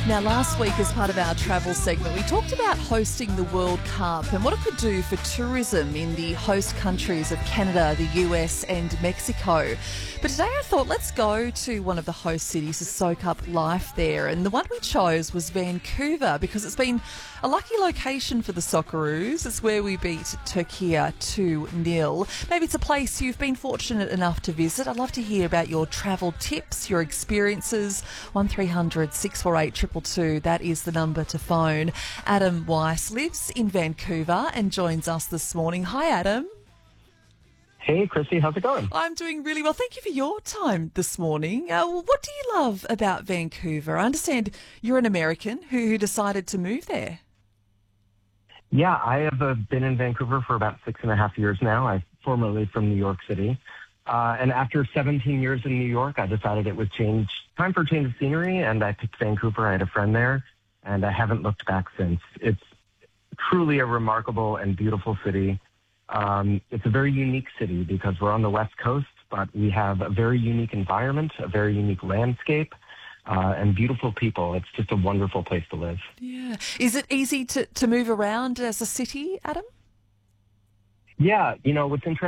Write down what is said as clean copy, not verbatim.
Now, last week, as part of our travel segment, we talked about hosting the World Cup and what it could do for tourism in the host countries of Canada, the US and Mexico. But today I thought, let's go to one of the host cities to soak up life there. And the one we chose was Vancouver because it's been a lucky location for the Socceroos. It's where we beat Turkey 2-0. Maybe it's a place you've been fortunate enough to visit. I'd love to hear about your travel tips, your experiences. 1300 648 222, that is the number to phone. Adam Weiss lives in Vancouver and joins us this morning. Hi, Adam. Hey, Chrissy, how's it going? I'm doing really well. Thank you for your time this morning. What do you love about Vancouver? I understand you're an American who decided to move there. Yeah, I have been in Vancouver for about 6.5 years now. I'm formerly from New York City. And after 17 years in New York, I decided it was time for a change of scenery, and I picked Vancouver. I had a friend there, and I haven't looked back since. It's truly a remarkable and beautiful city. It's a very unique city because we're on the West Coast, but we have a very unique environment, a very unique landscape, and beautiful people. It's just a wonderful place to live. Yeah. Is it easy to move around as a city, Adam? Yeah, what's interesting